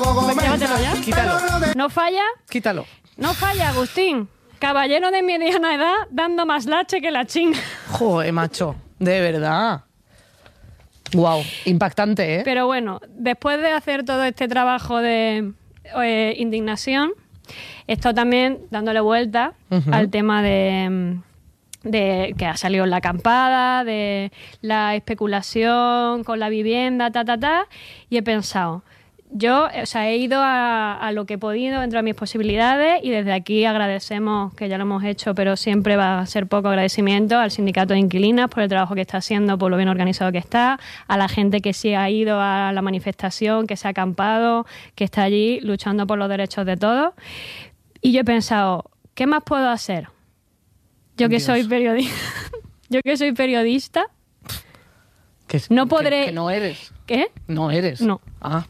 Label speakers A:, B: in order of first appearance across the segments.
A: Llévatelo ya.
B: Quítalo.
A: No falla.
B: Quítalo.
A: No falla, Agustín. Caballero de mediana edad dando más lache que la chinga.
B: Joder, macho. De verdad. Wow, impactante, ¿eh?
A: Pero bueno, después de hacer todo este trabajo de indignación, he estado también dándole vuelta al tema de que ha salido la acampada, de la especulación con la vivienda, y he pensado, yo, he ido a lo que he podido dentro de mis posibilidades y desde aquí agradecemos, que ya lo hemos hecho, pero siempre va a ser poco agradecimiento al sindicato de inquilinas por el trabajo que está haciendo, por lo bien organizado que está, a la gente que sí ha ido a la manifestación, que se ha acampado, que está allí luchando por los derechos de todos. Y yo he pensado, ¿qué más puedo hacer? Yo que soy periodista, no podré...
B: Que no eres.
A: ¿Qué?
B: No eres.
A: No.
B: Ah.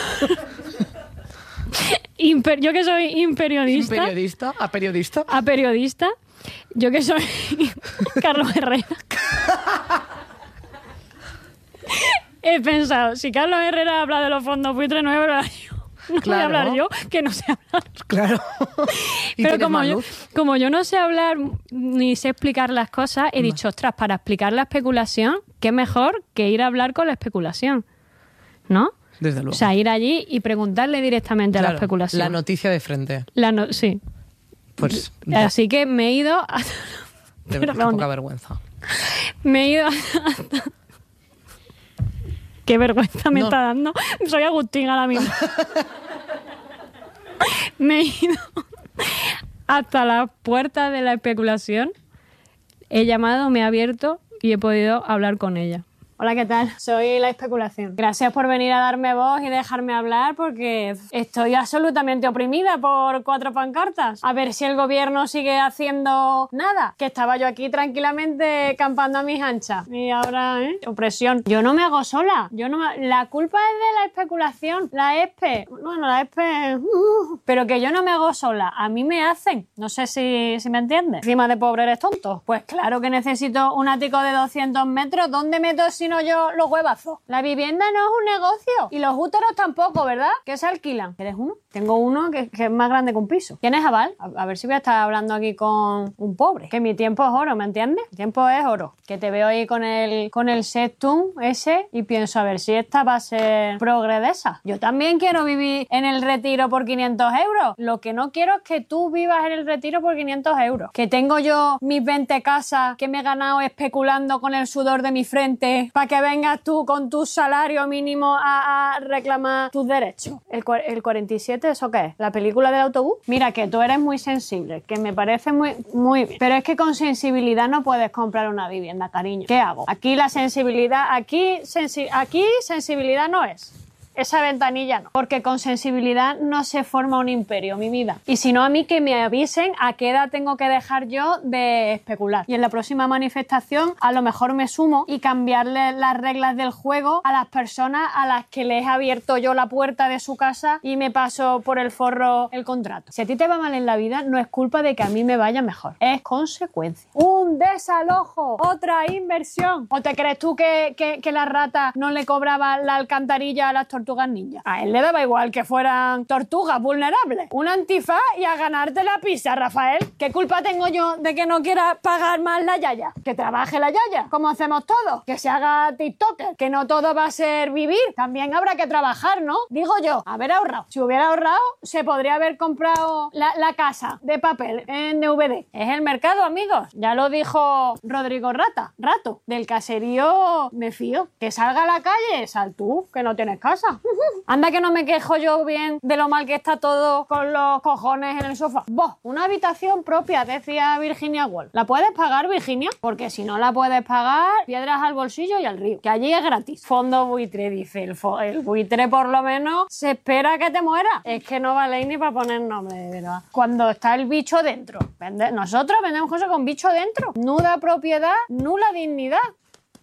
A: Yo que soy imperiodista.
B: ¿Periodista? ¿A periodista?
A: A periodista. Yo que soy Carlos Herrera. He pensado, si Carlos Herrera habla de los fondos buitres, no voy a hablar yo. No voy a hablar yo, que no sé hablar.
B: Claro.
A: Pero como yo no sé hablar ni sé explicar las cosas, he dicho, ostras, para explicar la especulación, qué mejor que ir a hablar con la especulación, ¿no?
B: Desde luego.
A: O sea, ir allí y preguntarle directamente a la especulación.
B: La noticia de frente.
A: Sí.
B: Pues...
A: Así que me he ido...
B: De verdad, qué poca vergüenza.
A: Me he ido... Qué vergüenza me está dando. Soy Agustín ahora mismo. Me he ido hasta las puertas de la especulación. He llamado, me he abierto y he podido hablar con ella. Hola, ¿qué tal? Soy la especulación. Gracias por venir a darme voz y dejarme hablar porque estoy absolutamente oprimida por 4 pancartas. A ver si el gobierno sigue haciendo nada. Que estaba yo aquí tranquilamente campando a mis anchas. Y ahora, opresión. Yo no me hago sola. La culpa es de la especulación. La ESPE. Bueno, la ESPE... Pero que yo no me hago sola. A mí me hacen. No sé si me entiendes. Encima de pobre eres tonto. Pues claro que necesito un ático de 200 metros. ¿Dónde meto si no yo los huevazos? La vivienda no es un negocio y los úteros tampoco, ¿verdad? Que se alquilan. ¿Eres uno? Tengo uno que es más grande que un piso. ¿Tienes aval? A ver si voy a estar hablando aquí con un pobre. Que mi tiempo es oro, ¿me entiendes? Mi tiempo es oro. Que te veo ahí con el Sextum ese y pienso a ver si esta va a ser progredesa. Yo también quiero vivir en el Retiro por 500 euros. Lo que no quiero es que tú vivas en el Retiro por 500 euros. Que tengo yo mis 20 casas que me he ganado especulando con el sudor de mi frente para que vengas tú con tu salario mínimo a reclamar tus derechos. El 47, ¿eso qué es? ¿La película del autobús? Mira, que tú eres muy sensible, que me parece muy bien. Pero es que con sensibilidad no puedes comprar una vivienda, cariño. ¿Qué hago? Aquí la sensibilidad, aquí sensibilidad no es. Esa ventanilla no. Porque con sensibilidad no se forma un imperio, mi vida. Y si no, a mí que me avisen a qué edad tengo que dejar yo de especular. Y en la próxima manifestación a lo mejor me sumo y cambiarle las reglas del juego a las personas a las que les he abierto yo la puerta de su casa y me paso por el forro el contrato. Si a ti te va mal en la vida, no es culpa de que a mí me vaya mejor. Es consecuencia. Un desalojo, otra inversión. ¿O te crees tú que la rata no le cobraba la alcantarilla a las tortugas ninja? A él le daba igual que fueran tortugas vulnerables. Un antifaz y a ganarte la pizza, Rafael. ¿Qué culpa tengo yo de que no quiera pagar más la yaya? Que trabaje la yaya, como hacemos todos. Que se haga tiktoker. Que no todo va a ser vivir. También habrá que trabajar, ¿no? Digo yo, haber ahorrado. Si hubiera ahorrado, se podría haber comprado la casa de papel en DVD. Es el mercado, amigos. Ya lo dijo Rodrigo Rato. Del caserío me fío. Que salga a la calle, sal tú, que no tienes casa. Anda que no me quejo yo bien de lo mal que está todo con los cojones en el sofá. Vos, una habitación propia, decía Virginia Woolf. ¿La puedes pagar, Virginia? Porque si no la puedes pagar, piedras al bolsillo y al río. Que allí es gratis. Fondo buitre, dice. El buitre por lo menos se espera que te muera. Es que no vale ni para poner nombre, de verdad. Cuando está el bicho dentro. Nosotros vendemos cosas con bicho dentro. Nuda propiedad, nula dignidad.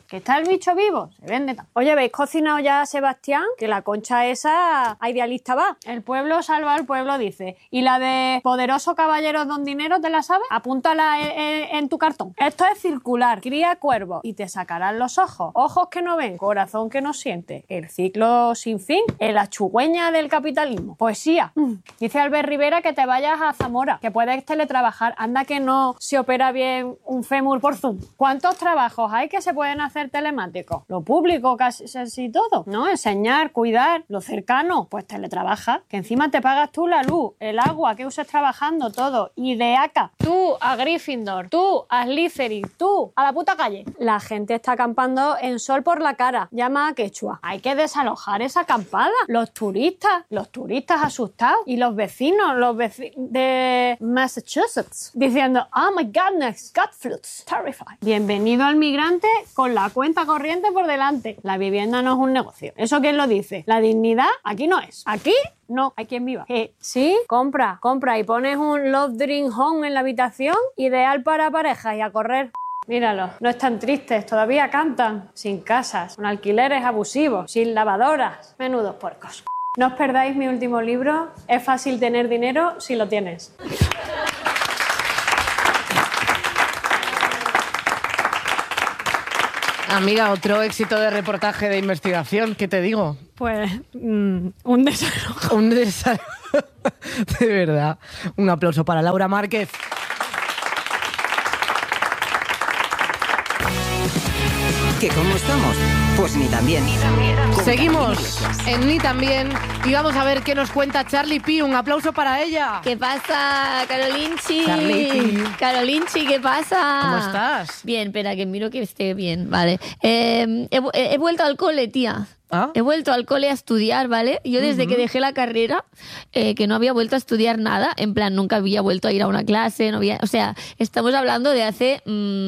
A: ¿Que está el bicho vivo? Se vende tan. Oye, ¿habéis cocinado ya a Sebastián? Que la concha esa a idealista va. El pueblo salva al pueblo, dice. ¿Y la de poderoso caballero don dinero te la sabes? Apúntala en tu cartón. Esto es circular. Cría cuervos y te sacarán los ojos. Ojos que no ven, corazón que no siente. El ciclo sin fin. La chugüeña del capitalismo. Poesía. Dice Albert Rivera que te vayas a Zamora, que puedes teletrabajar. Anda que no se opera bien un fémur por Zoom. ¿Cuántos trabajos hay que se pueden hacer telemáticos? Lo público casi todo, ¿no? Enseñar, cuidar, lo cercano, pues teletrabaja. Que encima te pagas tú la luz, el agua que uses trabajando, todo. Y de acá, tú a Gryffindor, tú a Slytherin, tú a la puta calle. La gente está acampando en sol por la cara. Llama a Quechua. Hay que desalojar esa acampada. Los turistas asustados. Y los vecinos de Massachusetts, diciendo, oh my goodness, Godfluts, terrified. Bienvenido al migrante con la cuenta corriente por delante. La vivienda no es un negocio. ¿Eso quién lo dice? La dignidad aquí no es. Aquí no, hay quien viva. Sí, compra y pones un Love Dream Home en la habitación, ideal para parejas y a correr. Míralos, no están tristes, todavía cantan, sin casas, con alquileres abusivos, sin lavadoras, menudos puercos. No os perdáis mi último libro, Es fácil tener dinero si lo tienes.
B: Amiga, otro éxito de reportaje de investigación, ¿qué te digo?
A: Pues un desalojo.
B: Un desalojo. De verdad. Un aplauso para Laura Márquez.
C: ¿Que cómo estamos? Pues ni tan bien.
B: Seguimos en Ni También y vamos a ver qué nos cuenta Charlie Pi. Un aplauso para ella.
D: ¿Qué pasa, Carolinchi?
B: Charlie.
D: Carolinchi, ¿qué pasa?
B: ¿Cómo estás?
D: Bien, espera, que miro que esté bien, vale. He vuelto al cole, tía.
B: ¿Ah?
D: He vuelto al cole a estudiar, ¿vale? Yo desde que dejé la carrera, que no había vuelto a estudiar nada, en plan, nunca había vuelto a ir a una clase, o sea, estamos hablando de hace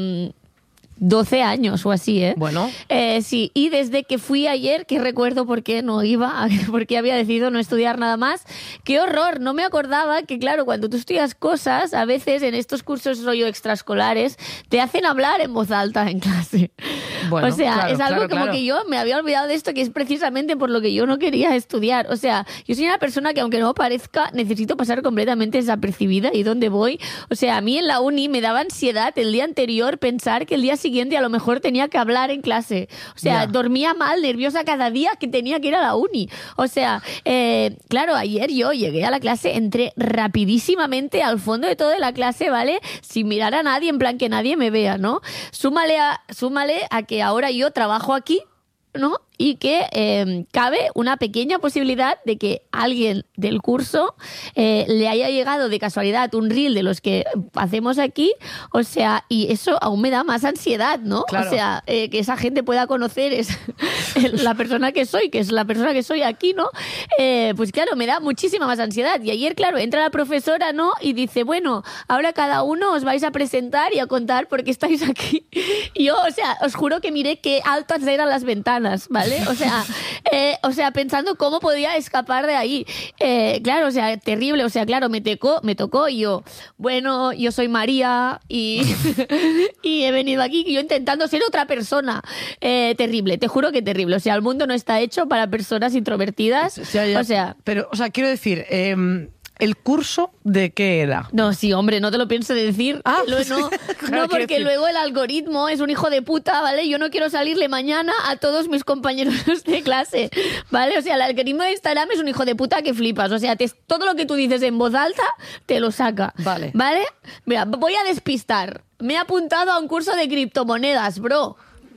D: 12 años o así, ¿eh?
B: Bueno.
D: Sí, y desde que fui ayer, que recuerdo por qué no iba, porque había decidido no estudiar nada más. ¡Qué horror! No me acordaba que, claro, cuando tú estudias cosas, a veces en estos cursos rollo extraescolares, te hacen hablar en voz alta en clase.
B: Bueno,
D: o sea,
B: claro,
D: es algo
B: claro,
D: como
B: claro.
D: que yo me había olvidado de esto, que es precisamente por lo que yo no quería estudiar. O sea, yo soy una persona que, aunque no parezca, necesito pasar completamente desapercibida y dónde voy. O sea, a mí en la uni me daba ansiedad el día anterior pensar que el día siguiente a lo mejor tenía que hablar en clase. O sea, dormía mal, nerviosa cada día que tenía que ir a la uni. O sea, claro, ayer yo llegué a la clase, entré rapidísimamente al fondo de toda la clase, ¿vale? Sin mirar a nadie, en plan que nadie me vea, ¿no? Súmale a que ahora yo trabajo aquí, ¿no? Y que cabe una pequeña posibilidad de que alguien del curso le haya llegado de casualidad un reel de los que hacemos aquí, o sea, y eso aún me da más ansiedad, ¿no?
B: Claro.
D: O sea, que esa gente pueda conocer la persona que soy, que es la persona que soy aquí, ¿no? Pues claro, me da muchísima más ansiedad. Y ayer, claro, entra la profesora, ¿no? Y dice, bueno, ahora cada uno os vais a presentar y a contar por qué estáis aquí. Y yo, o sea, os juro que miré qué altas eran las ventanas, ¿vale? O sea, pensando cómo podía escapar de ahí. Claro, o sea, terrible. O sea, claro, me tocó y yo, bueno, yo soy María y, y he venido aquí yo intentando ser otra persona. Terrible, te juro que terrible. O sea, el mundo no está hecho para personas introvertidas.
B: Ya.
D: O sea,
B: pero, o sea, quiero decir, ¿el curso de qué era?
D: no, sí, hombre, no te lo pienso decir.
B: Ah,
D: No,
B: claro, quiero
D: porque
B: decir.
D: luego el algoritmo es un hijo de puta, ¿vale? Yo no quiero salirle mañana a todos mis compañeros de clase, ¿vale? O sea, el algoritmo de Instagram es un hijo de puta que flipas. O sea, todo lo que tú dices en voz alta te lo saca.
B: Vale.
D: ¿Vale? Mira, voy a despistar. Me he apuntado a un curso de criptomonedas, bro.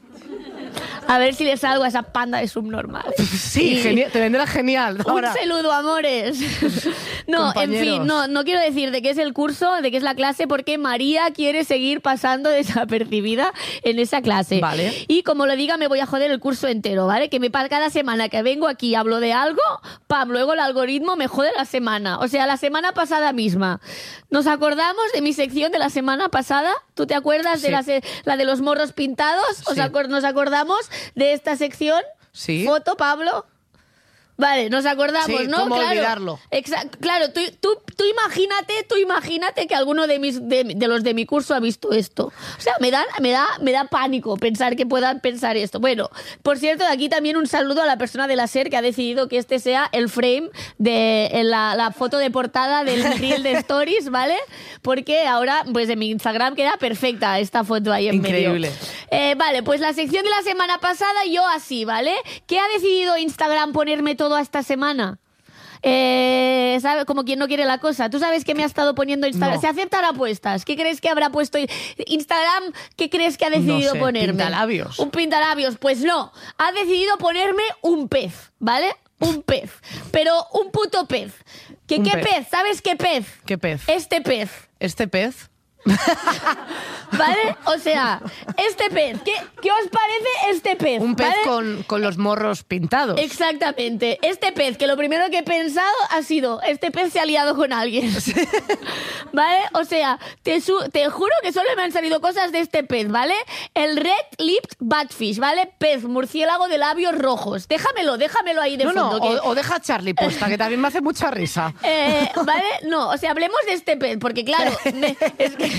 D: A ver si le salgo a esa panda de subnormales.
B: Sí, genial, te vendrá genial. Ahora,
D: Un saludo, amores. No, en
B: Compañeros.
D: fin, no quiero decir de qué es el curso, de qué es la clase, porque María quiere seguir pasando desapercibida en esa clase.
B: Vale.
D: Y como lo diga, me voy a joder el curso entero, ¿vale? Que cada semana que vengo aquí y hablo de algo, pam, luego el algoritmo me jode la semana. O sea, la semana pasada misma. ¿Nos acordamos de mi sección de la semana pasada? ¿Tú te acuerdas
B: Sí.
D: de la de los morros pintados?
B: Sí.
D: ¿Nos acordamos de esta sección?
B: Sí.
D: Foto, Pablo.
B: Vale, nos acordamos,
E: Sí,
B: ¿no?
E: ¿cómo
B: claro,
E: olvidarlo?
B: Claro, tú imagínate que alguno de mi curso ha visto esto. O sea, me da pánico pensar que puedan pensar esto. Bueno, por cierto, de aquí también un saludo a la persona de la SER que ha decidido que este sea el frame de la foto de portada del reel de Stories, ¿vale? Porque ahora, pues en mi Instagram queda perfecta esta foto ahí en
E: Increíble.
B: medio. Vale, pues la sección de la semana pasada yo así, ¿vale? ¿Qué ha decidido Instagram ponerme todo esta semana? ¿Sabe? Como quien no quiere la cosa. ¿Tú sabes qué me ha estado poniendo Instagram?
E: No.
B: ¿Se aceptan apuestas? ¿Qué crees que habrá puesto Instagram? ¿Qué crees que ha decidido
E: No sé,
B: ponerme?
E: pintalabios.
B: Un pintalabios. Pues no. Ha decidido ponerme un pez, ¿vale? Un pez. Pero un puto pez. ¿Qué
E: Un
B: pez?
E: pez.
B: ¿Sabes qué pez?
E: ¿Qué pez?
B: Este pez.
E: ¿Este pez?
B: ¿Vale? O sea, este pez. ¿Qué os parece este pez?
E: Un pez
B: ¿vale?
E: con los morros pintados.
B: Exactamente. Este pez, que lo primero que he pensado ha sido, este pez se ha liado con alguien. ¿Vale? O sea, te juro que solo me han salido cosas de este pez, ¿vale? El red-lipped batfish, ¿vale? Pez murciélago de labios rojos. Déjamelo ahí de
E: No,
B: fondo.
E: no,
B: que-
E: o deja a Charlie puesta, que también me hace mucha risa.
B: ¿Vale? No, o sea, hablemos de este pez, porque claro, es que...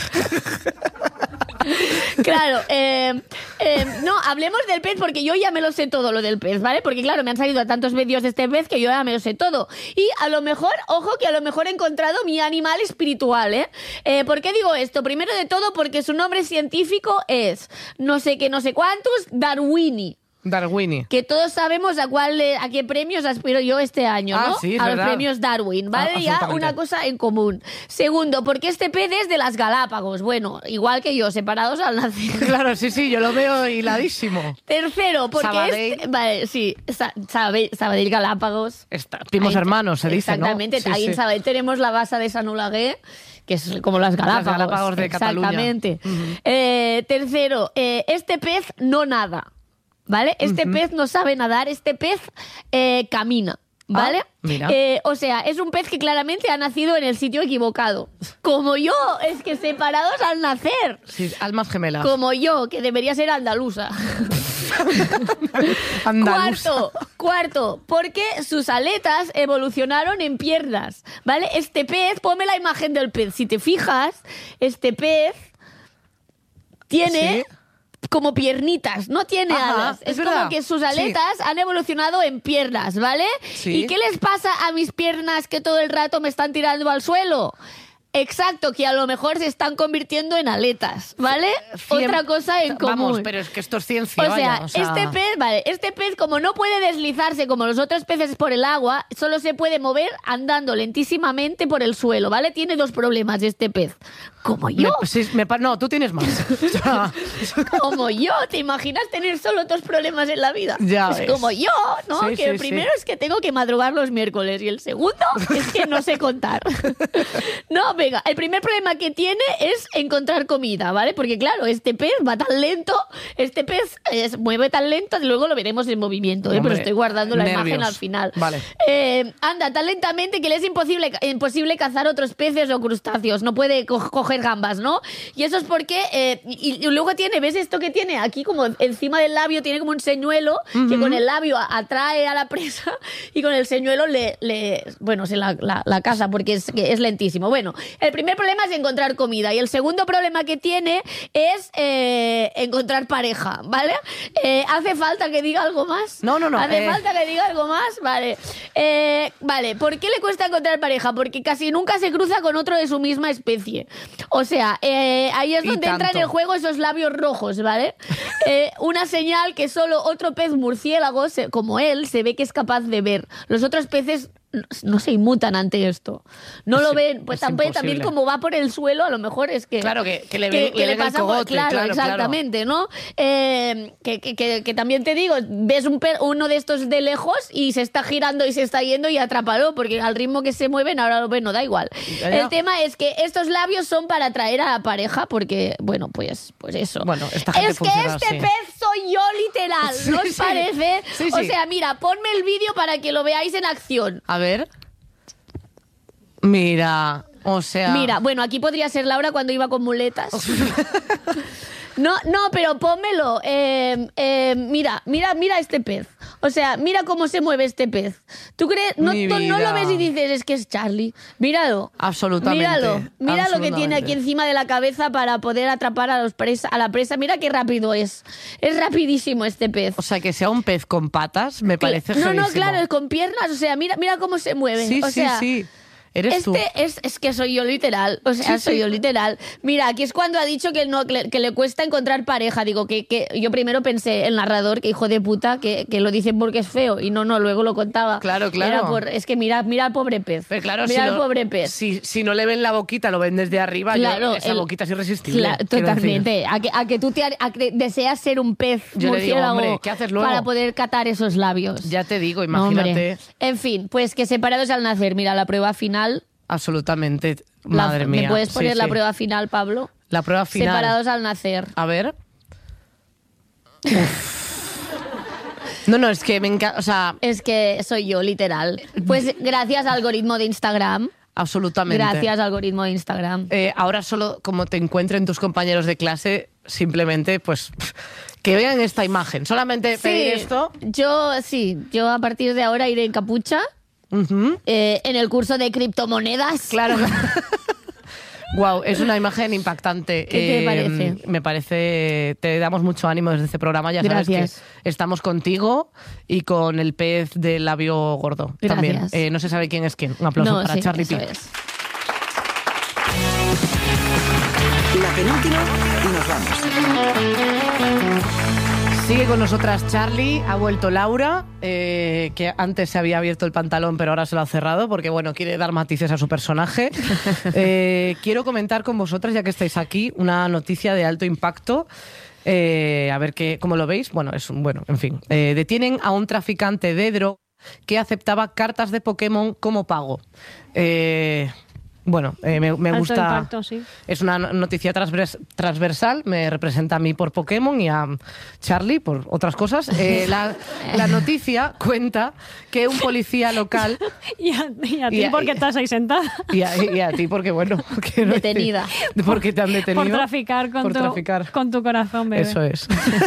B: Claro, no, hablemos del pez porque yo ya me lo sé todo lo del pez, ¿vale? Porque claro, me han salido tantos vídeos de este pez que yo ya me lo sé todo. Y a lo mejor, ojo, que a lo mejor he encontrado mi animal espiritual, ¿eh? ¿Por qué digo esto? Primero de todo porque su nombre científico es no sé qué, no sé cuántos, Darwini.
E: Darwini.
B: Que todos sabemos a qué premios aspiro yo este año, ¿no?
E: Sí, es
B: a los
E: verdad.
B: premios Darwin, ¿vale? Ya
E: absolutamente.
B: una cosa en común. Segundo, porque este pez es de las Galápagos. Bueno, igual que yo, separados al nacer.
E: Claro, sí, yo lo veo hiladísimo.
B: Tercero, porque
E: Sabadell.
B: vale, sí, Sabadell Galápagos.
E: Primos
B: Ahí-
E: hermanos, se dice, ¿no?
B: Exactamente.
E: Sí,
B: Ahí en
E: sí.
B: Sabadell tenemos la base de San Olagué, que es como las Galápagos.
E: Galápagos de Cataluña.
B: Exactamente. Tercero, este pez no nada, ¿vale? Este pez no sabe nadar, este pez camina. ¿Vale?
E: Ah, mira.
B: O sea, es un pez que claramente ha nacido en el sitio equivocado. Como yo, es que separados al nacer.
E: Sí, almas gemelas.
B: Como yo, que debería ser andaluza.
E: Andaluza.
B: Cuarto, porque sus aletas evolucionaron en piernas, ¿vale? Este pez, ponme la imagen del pez. Si te fijas, este pez tiene...
E: Sí.
B: como piernitas, no tiene
E: Ajá,
B: alas.
E: es
B: Es
E: verdad.
B: como que sus aletas han evolucionado en piernas, ¿vale?
E: Sí.
B: ¿Y qué les pasa a mis piernas que todo el rato me están tirando al suelo? Exacto, que a lo mejor se están convirtiendo en aletas, ¿vale? Otra cosa en común.
E: Vamos, pero es que esto es ciencia,
B: O sea,
E: vaya,
B: este pez, como no puede deslizarse como los otros peces por el agua, solo se puede mover andando lentísimamente por el suelo, ¿vale? Tiene dos problemas este pez. Como yo.
E: No, tú tienes más. O sea,
B: Como yo, ¿te imaginas tener solo dos problemas en la vida?
E: Ya
B: Pues
E: ves.
B: como yo, ¿no?
E: Sí,
B: que el
E: sí,
B: primero es que tengo que madrugar los miércoles y el segundo es que no sé contar. No, venga, el primer problema que tiene es encontrar comida, ¿vale? Porque claro, este pez va tan lento, este pez mueve tan lento, luego lo veremos en movimiento, ¿eh?
E: Hombre,
B: Pero estoy guardando la
E: nervios.
B: imagen al final.
E: Vale.
B: Anda tan lentamente que le es imposible cazar otros peces o crustáceos, no puede coger gambas, ¿no? Y eso es porque, y luego tiene, ¿ves esto que tiene? Aquí como encima del labio tiene como un señuelo que con el labio atrae a la presa y con el señuelo se la caza porque es lentísimo. Bueno, el primer problema es encontrar comida y el segundo problema que tiene es encontrar pareja, ¿vale? ¿Hace falta que diga algo más?
E: No.
B: ¿Hace falta que diga algo más? Vale. Vale, ¿por qué le cuesta encontrar pareja? Porque casi nunca se cruza con otro de su misma especie. O sea, ahí es
E: Y
B: donde entran
E: tanto.
B: en juego esos labios rojos, ¿vale? Una señal que solo otro pez murciélago, como él, se ve que es capaz de ver. Los otros peces no se inmutan ante esto. No lo ven. Pues
E: es
B: también
E: imposible.
B: como va por el suelo, a lo mejor es que...
E: Claro, que le ven el
B: pasa por-
E: cogote,
B: claro,
E: claro.
B: exactamente, ¿no? Que también te digo, ves uno de estos de lejos y se está girando y se está yendo y atrápalo, porque al ritmo que se mueven ahora lo ven, no da igual.
E: Ya.
B: El tema es que estos labios son para atraer a la pareja, porque, bueno, pues eso.
E: Bueno, esta gente
B: es que
E: funciona
B: este
E: así.
B: pez soy yo literal,
E: Sí,
B: ¿no os
E: sí.
B: parece?
E: Sí,
B: O
E: sí.
B: sea, mira, ponme el vídeo para que lo veáis en acción.
E: A ver. Mira, o sea...
B: Mira, bueno, aquí podría ser Laura cuando iba con muletas. No, pero pónmelo. Mira este pez. O sea, mira cómo se mueve este pez. ¿Tú crees? No,
E: Mi
B: no lo
E: vida.
B: ves y dices, es que es Charlie. Míralo.
E: Absolutamente.
B: Mira lo que tiene aquí
E: Absolutamente.
B: encima de la cabeza para poder atrapar a la presa. Mira qué rápido es. Es rapidísimo este pez.
E: O sea, que sea un pez con patas me parece
B: No,
E: heavísimo.
B: claro, es con piernas. O sea, mira cómo se mueve.
E: Sí,
B: o
E: sí,
B: sea,
E: sí. Eres tú.
B: Es que soy yo literal, o sea,
E: Sí,
B: soy
E: sí.
B: yo literal. Mira, aquí es cuando ha dicho que que le cuesta encontrar pareja. Digo, que yo primero pensé, el narrador, que hijo de puta, que lo dicen porque es feo. Y no, luego lo contaba.
E: Claro, claro.
B: Es que mira al pobre pez.
E: Pero claro,
B: mira al
E: no-
B: pobre pez.
E: Si no le ven la boquita, lo ven desde arriba,
B: Claro,
E: esa boquita es irresistible.
B: Claro,
E: quiero
B: totalmente. A que tú a que deseas ser un pez
E: Yo le digo,
B: murciélago
E: hombre, ¿qué haces luego?
B: para poder catar esos labios.
E: Ya te digo,
B: No, hombre.
E: imagínate.
B: En fin, pues que separados al nacer. Mira, la prueba final.
E: Absolutamente. Madre mía.
B: ¿Me puedes
E: Sí,
B: poner la
E: sí.
B: prueba final, Pablo?
E: La prueba final.
B: Separados al nacer.
E: A ver. Uf. No, es que me encanta. O sea,
B: Es que soy yo, literal. Pues gracias al algoritmo de Instagram.
E: absolutamente.
B: Gracias al algoritmo de Instagram.
E: Ahora solo como te encuentren tus compañeros de clase, simplemente, pues, que vean esta imagen. Solamente pedir esto.
B: Yo a partir de ahora iré en capucha
E: Ujú.
B: en el curso de criptomonedas.
E: Claro. Wow, es una imagen impactante.
B: ¿Qué te parece?
E: Me parece, te damos mucho ánimo desde este programa. Ya sabes
B: Gracias.
E: que estamos contigo y con el pez del labio gordo
B: Gracias.
E: también. No se sabe quién es quién. Un aplauso
B: No,
E: para
B: sí,
E: Charlie
B: eso
E: P.
B: es.
C: La penúltima y nos vamos.
E: Sigue con nosotras Charlie, ha vuelto Laura, que antes se había abierto el pantalón pero ahora se lo ha cerrado porque bueno, quiere dar matices a su personaje. Quiero comentar con vosotras, ya que estáis aquí, una noticia de alto impacto. A ver cómo lo veis. Bueno, en fin. Detienen a un traficante de droga que aceptaba cartas de Pokémon como pago. Bueno, me
A: Alto
E: gusta.
A: impacto, sí.
E: Es una noticia transversal, me representa a mí por Pokémon y a Charlie por otras cosas. La noticia cuenta que un policía local...
A: Y a ti
E: Y a-
A: porque estás ahí sentada.
E: Y a ti porque, bueno... quiero decir,
B: Detenida.
E: porque te han detenido.
A: Por traficar con,
E: por
A: tu,
E: traficar.
A: con tu corazón, bebé.
E: Eso es.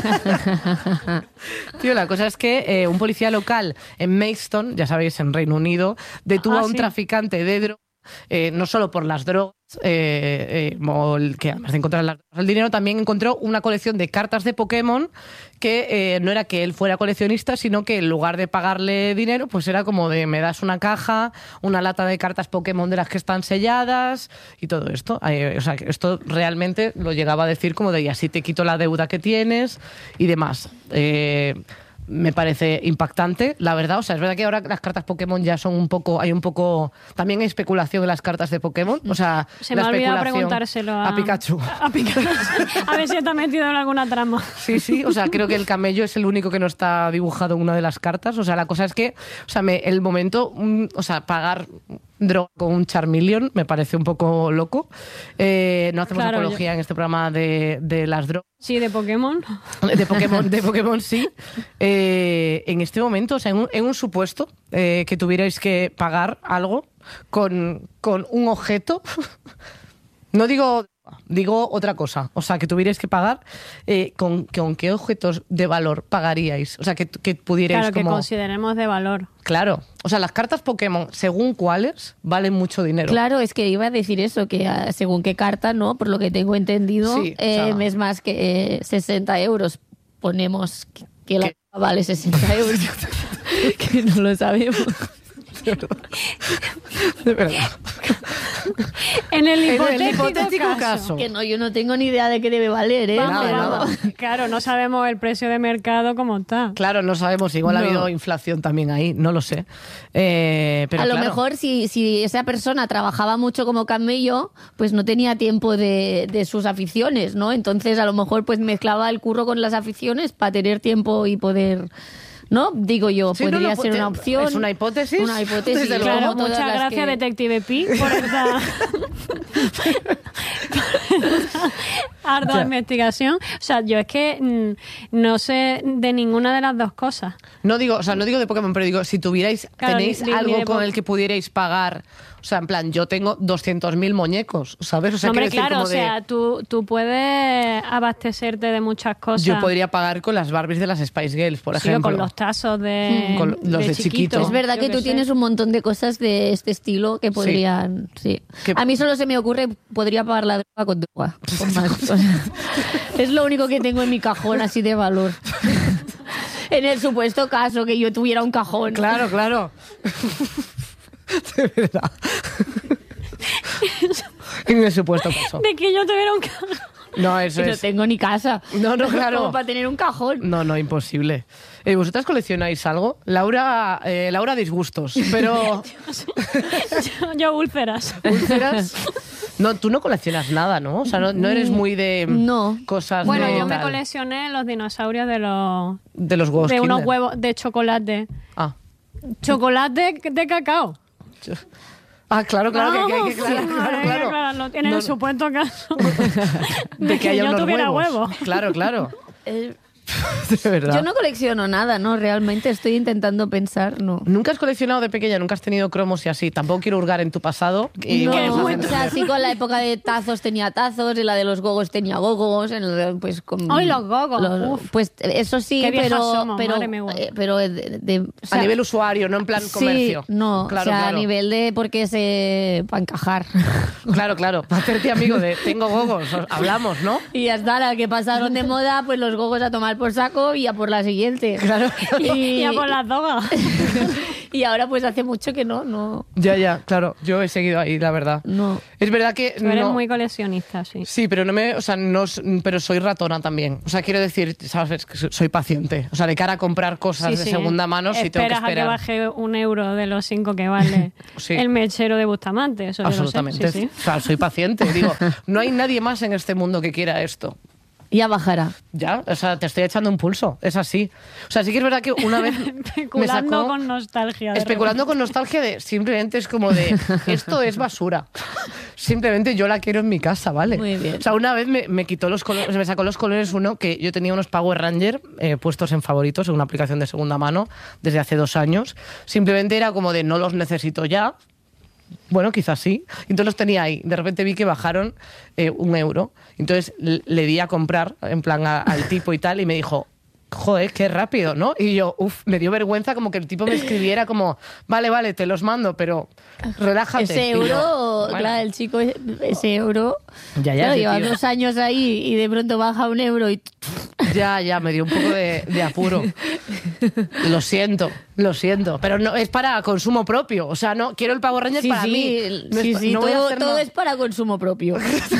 E: Tío, la cosa es que un policía local en Maidstone, ya sabéis, en Reino Unido, detuvo a un
A: sí.
E: traficante de drogas, no solo por las drogas, que además de encontrar el dinero, también encontró una colección de cartas de Pokémon que no era que él fuera coleccionista, sino que en lugar de pagarle dinero, pues era como de me das una caja, una lata de cartas Pokémon de las que están selladas y todo esto. O sea, que esto realmente lo llegaba a decir como de y así te quito la deuda que tienes y demás. Me parece impactante, la verdad. O sea, es verdad que ahora las cartas Pokémon ya son un poco... También hay especulación en las cartas de Pokémon. O sea,
A: Se me
E: la
A: ha olvidado
E: especulación
A: preguntárselo
E: a Pikachu.
A: A Pikachu. A ver si está metido en alguna trama.
E: Sí, o sea, creo que el camello es el único que no está dibujado en una de las cartas. O sea, la cosa es que, o sea, el momento, pagar droga con un Charmeleon me parece un poco loco. No hacemos
A: Claro,
E: apología en este programa de las drogas.
A: Sí, de Pokémon.
E: De Pokémon sí. En este momento, o sea, en un supuesto que tuvierais que pagar algo con un objeto, no digo otra cosa, o sea, que tuvierais que pagar, ¿con qué objetos de valor pagaríais? O sea, que pudierais
A: Claro, que
E: como...
A: consideremos de valor.
E: Claro, o sea, las cartas Pokémon, según cuáles, valen mucho dinero.
B: Claro, es que iba a decir eso, que según qué carta, ¿no? Por lo que tengo entendido,
E: Sí, o sea-
B: es más que 60 euros. Ponemos que la vale 60 euros. Que no lo sabemos.
E: De verdad.
A: En el
E: En
A: hipotético,
E: el hipotético caso.
B: Que no, yo no tengo ni idea de qué debe valer, ¿eh?
A: Vamos,
E: Nada,
A: vamos. Claro, no sabemos el precio de mercado como está.
E: Claro, no sabemos, igual ha
B: No.
E: habido inflación también ahí, no lo sé. Pero
B: a lo
E: claro.
B: mejor si esa persona trabajaba mucho como camello, pues no tenía tiempo de sus aficiones, ¿no? Entonces a lo mejor pues mezclaba el curro con las aficiones para tener tiempo y poder... ¿No? Digo yo,
E: Sí, no,
B: podría
E: no,
B: ser una opción.
E: es una hipótesis.
B: Una hipótesis.
E: Desde
A: Claro,
B: como todas
A: muchas
B: las
A: gracias,
B: que-
A: Detective Pi, por esta... ardua
E: Ya.
A: investigación. O sea, yo es que no sé de ninguna de las dos cosas.
E: No digo de Pokémon, pero digo, si tuvierais,
A: Claro,
E: tenéis
A: ni
E: algo
A: de
E: con el que pudierais pagar. O sea, en plan, yo tengo 200.000 muñecos, ¿sabes? O sea,
A: Hombre,
E: quiero decir,
A: claro,
E: como
A: o sea, tú puedes abastecerte de muchas cosas.
E: yo podría pagar con las Barbies de las Spice Girls, por
A: Sí, o
E: ejemplo.
A: con los tazos de,
E: Con los de chiquito.
D: Es verdad
A: Yo
D: que
A: qué
D: tú
A: sé.
D: tienes un montón de cosas de este estilo que podrían... Sí.
E: Que-
D: A mí solo se me ocurre, podría pagar la droga con droga. Con más. O sea, es lo único que tengo en mi cajón así de valor. En el supuesto caso que yo tuviera un cajón.
E: Claro, claro. De verdad. En el supuesto caso.
A: De que yo tuviera un cajón.
E: No, eso
D: Y no
E: es.
D: tengo ni casa.
E: No, claro.
D: Como para tener un cajón.
E: No, imposible. ¿Vosotras coleccionáis algo? Laura disgustos, pero
A: Yo úlceras.
E: úlceras. No, tú no coleccionas nada, ¿no? O sea, no eres muy de
D: No.
E: cosas
A: Bueno,
E: de
A: yo me
E: tal.
A: coleccioné los dinosaurios de
E: De los huevos
A: unos
E: Kinder.
A: huevos de chocolate.
E: Ah.
A: Chocolate de cacao.
E: Claro, claro,
A: Vamos,
E: claro.
A: aclararlo. En
E: No,
A: el supuesto caso
E: de que haya
A: yo
E: unos
A: tuviera
E: huevos.
A: huevos.
E: Claro.
D: Eh,
E: De verdad.
D: Yo no colecciono nada, ¿no? Realmente estoy intentando pensar, no.
E: ¿Nunca has coleccionado de pequeña? ¿Nunca has tenido cromos y así? Tampoco quiero hurgar en tu pasado. Y
D: No,
E: vamos a
A: bueno.
D: o sea, sí con la época de tazos tenía tazos, en la de los gogos tenía gogos, en la de, pues con...
A: ¡Ay, los gogos! Uf.
D: Pues eso sí,
A: Qué viejas
D: pero...
A: somos,
D: pero,
A: madre mía.
D: pero o sea,
E: a nivel usuario, no en plan comercio.
D: Sí, no,
E: Claro,
D: o sea,
E: claro.
D: a nivel de porque se... para encajar.
E: Claro. Para hacerte amigo de tengo gogos, hablamos, ¿no?
D: Y ya está, la que pasaron de moda, pues los gogos a tomar por saco y a por la siguiente.
E: Claro.
A: Y a por las drogas.
D: Y ahora pues hace mucho que no.
E: Ya, claro. Yo he seguido ahí, la verdad.
D: No.
E: Es verdad que
A: Tú eres
E: no.
A: muy coleccionista, sí.
E: Sí, pero pero soy ratona también. O sea, quiero decir, sabes, que soy paciente. O sea, de cara a comprar cosas de segunda mano, sí tengo que
A: Esperas a que
E: esperar.
A: baje €1 de los 5 que vale
E: Sí.
A: el mechero de Bustamante. Eso yo lo sé.
E: Absolutamente.
A: Sí, sí.
E: O sea, soy paciente. Digo, no hay nadie más en este mundo que quiera esto.
D: Ya bajará.
E: Ya, o sea, te estoy echando un pulso. Es así. O sea, sí que es verdad que una vez me
A: Especulando
E: sacó...
A: con nostalgia. de
E: Especulando con nostalgia de simplemente es como de esto es basura. Simplemente yo la quiero en mi casa, ¿vale?
D: Muy bien.
E: O sea, una vez me quitó los colores, me sacó los colores uno que yo tenía unos Power Ranger puestos en favoritos en una aplicación de segunda mano desde hace 2 años. Simplemente era como de no los necesito ya. Bueno, quizás sí. Entonces los tenía ahí. De repente vi que bajaron €1. Entonces le di a comprar, en plan al tipo y tal, y me dijo, joder, qué rápido, ¿no? Y yo, me dio vergüenza como que el tipo me escribiera como, vale, te los mando, pero relájate.
D: Ese
E: Y yo,
D: euro,
E: bueno,
D: claro, el chico, ese euro.
E: Ya,
D: claro,
E: ese
D: lleva
E: tío.
D: 2 años ahí y de pronto baja €1 y.
E: Ya, me dio un poco de apuro. Lo siento. Pero no es para consumo propio. O sea, no quiero el Power Ranger para mí. No es
D: sí,
E: no voy a
D: todo,
E: hacer
D: todo
E: nada.
D: es para consumo propio.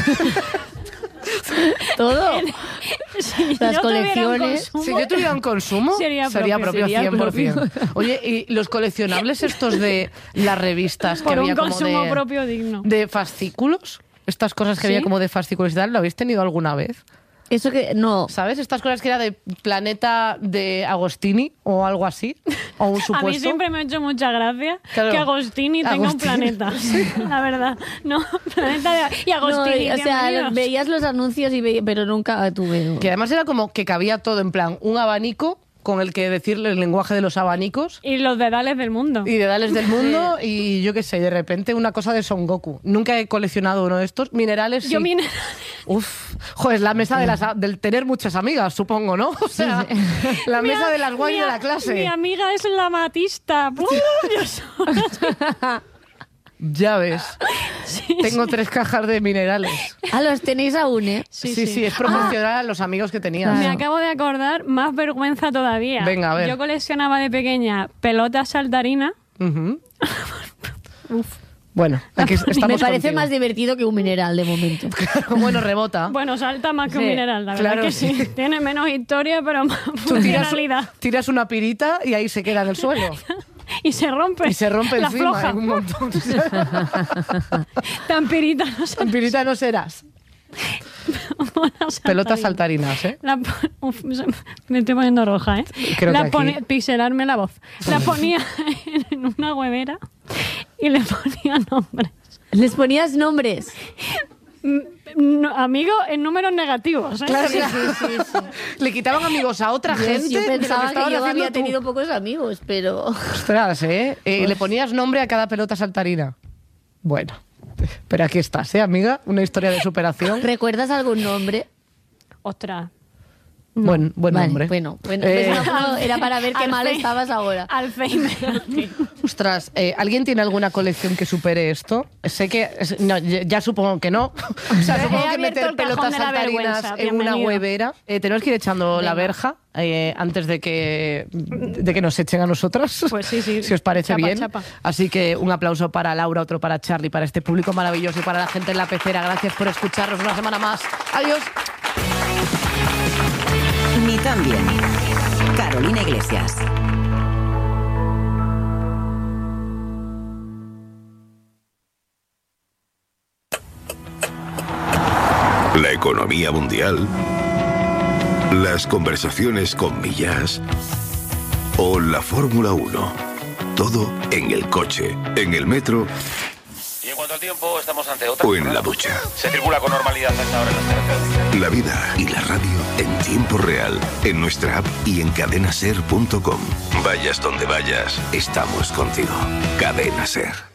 D: Todo.
A: Si
D: Las
A: yo tuviera un
D: colecciones.
A: consumo,
E: Si yo tuviera un consumo,
A: Sería
E: sería
A: propio.
E: propio
D: Sería
E: 100%. Oye, ¿y los coleccionables estos de las revistas que
A: por
E: había
A: un
E: como
A: consumo propio digno.
E: de fascículos? Estas cosas que había
A: ¿Sí?
E: como de fascículos y tal, ¿lo habéis tenido alguna vez?
D: Eso que. No.
E: ¿Sabes? Estas cosas que era de Planeta de Agostini o algo así. O un
A: A
E: supuesto.
A: mí siempre me ha hecho mucha gracia
E: Claro.
A: que Agostini tenga un
E: Agostini.
A: planeta. La verdad. No, planeta de... Y
D: No,
A: Agostini,
D: o sea,
A: bienvenidos.
D: veías los anuncios pero nunca tuve.
E: Que además era como que cabía todo en plan un abanico con el que decirle el lenguaje de los abanicos
A: Y los dedales del mundo.
E: y dedales del mundo y yo qué sé, de repente una cosa de Son Goku. Nunca he coleccionado uno de estos. Minerales,
A: Yo
E: sí.
A: minerales.
E: Uf, joder, la mesa del tener muchas amigas, supongo, ¿no? O sea, la mesa de las guays de la clase.
A: Mi amiga es la matista. Yo sola.
E: Ya ves.
A: Sí,
E: Tengo 3 cajas de minerales.
D: Ah, los tenéis aún, ¿eh?
E: Sí, es proporcional a los amigos que tenías.
A: Me acabo de acordar, más vergüenza todavía.
E: Venga, a ver.
A: Yo coleccionaba de pequeña pelotas saltarinas.
E: Ujú. Bueno, aquí estamos
D: Me parece
E: contigo.
D: más divertido que un mineral de momento.
E: Bueno, rebota.
A: Bueno, salta más que un
D: Sí,
A: mineral, la verdad
E: claro,
A: que sí.
E: sí.
A: Tiene menos historia, pero más
E: Tú
A: funcionalidad.
E: tiras una pirita y ahí se queda en el suelo.
A: Y se rompe.
E: Y se rompe
A: la
E: encima
A: floja.
E: un montón.
A: Tan pirita, no sé.
E: Pirita no serás. Pelotas saltarinas, ¿eh?
A: Me estoy poniendo roja, ¿eh?
E: Creo que aquí-
A: Pixelarme la voz. La ponía en una huevera y le ponía nombres.
D: ¿Les ponías nombres?
A: amigos en números negativos. ¿eh?
E: Claro,
B: Sí, sí, sí.
E: Le quitaban amigos a otra gente.
B: Yo
E: de lo
B: pensaba
E: estabas
B: que yo
E: haciendo
B: había
E: tú.
B: tenido pocos amigos, pero...
E: Ostras, ¿eh? Le ponías nombre a cada pelota saltarina. Bueno, pero aquí estás, ¿eh, amiga? Una historia de superación.
B: ¿Recuerdas algún nombre?
A: Ostras.
E: Buen
B: Vale,
E: nombre.
B: Bueno,
E: Eh,
B: no, era para ver qué mal
A: Alzheimer.
B: estabas ahora.
A: Alzheimer.
E: Ostras, ¿alguien tiene alguna colección que supere esto? Sé que... no, ya supongo que no. O sea, supongo que
A: abierto
E: meter
A: el cajón
E: pelotas
A: de la
E: saltarinas
A: vergüenza.
E: en una
A: Bienvenido.
E: huevera. Tenemos que ir echando la verja antes de que nos echen a nosotras.
A: Pues sí, sí.
E: Si os parece
A: Chapa,
E: bien.
A: chapa.
E: Así que un aplauso para Laura, otro para Charlie, para este público maravilloso y para la gente en la pecera. Gracias por escucharnos una semana más. Adiós.
C: Ni tan bien. Carolina Iglesias.
F: La economía mundial, las conversaciones con Millás o la Fórmula 1. Todo en el coche, en el metro
G: Y en cuanto al tiempo, estamos ante otra.
F: o en la ducha.
G: Se circula con normalidad a esta hora en las carreteras.
F: La vida y la radio en tiempo real, en nuestra app y en cadenaser.com. Vayas donde vayas, estamos contigo. Cadena Ser.